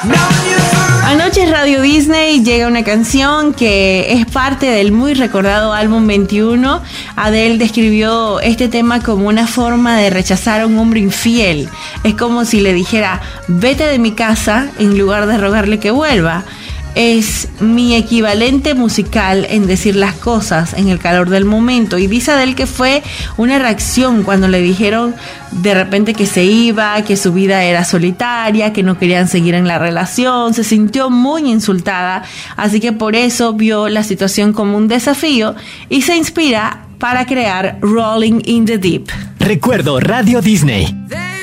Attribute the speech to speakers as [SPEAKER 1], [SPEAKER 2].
[SPEAKER 1] Anoche Radio Disney llega una canción que es parte del muy recordado álbum 21. Adele describió este tema como una forma de rechazar a un hombre infiel. Es como si le dijera, vete de mi casa en lugar de rogarle que vuelva. Es mi equivalente musical en decir las cosas en el calor del momento. Y dice Adele que fue una reacción cuando le dijeron de repente que se iba, que su vida era solitaria, que no querían seguir en la relación. Se sintió muy insultada, así que por eso vio la situación como un desafío y se inspira para crear Rolling in the Deep.
[SPEAKER 2] Recuerdo Radio Disney.